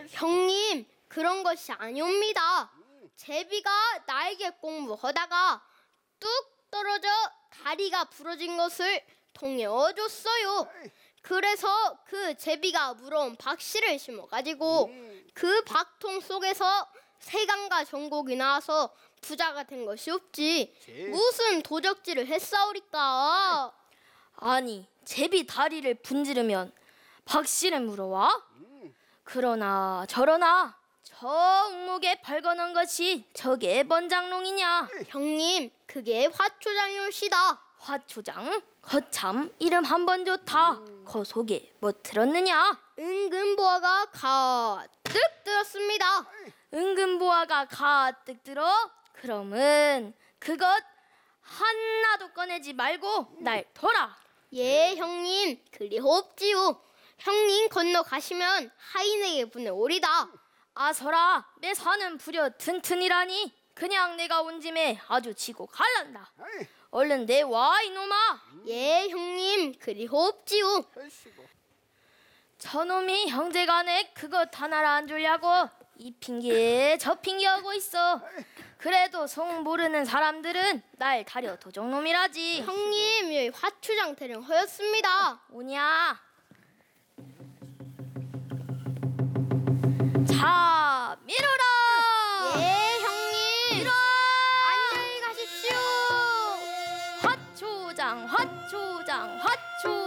형님, 그런 것이 아니옵니다. 제비가 나에게 공부하다가 뚝 떨어져 다리가 부러진 것을 통에 얻었어요. 그래서 그 제비가 물어온 박씨를 심어가지고 그 박통 속에서 세간과 정곡이 나와서 부자가 된 것이 없지. 무슨 도적질을 했사오리까? 아니, 제비 다리를 분지르면 박씨를 물어와? 그러나 저러나 저 웅목에 발견한 것이 저게 뭔 장롱이냐? 형님, 그게 화초장이올시다. 화초장? 거참 이름 한 번 좋다. 거 속에 뭐 들었느냐? 은근보화가 가득 들었습니다. 은근보화가 가득 들어? 그러면 그것 하나도 꺼내지 말고 날 둬라. 예, 형님, 그리옵지요. 형님 건너가시면 하인에게 보내오리다. 아서라, 내 산은 부려 튼튼이라니 그냥 내가 온 짐에 아주 지고 갈란다. 얼른 내와 이놈아. 예, 형님, 그리옵지요. 저놈이 형제간에 그것 하나를 안 주려고 이 핑계 저 핑계 하고 있어. 그래도 속 모르는 사람들은 날 가려 도적놈이라지. 형님, 여기 화초장 대령 허였습니다. 오냐?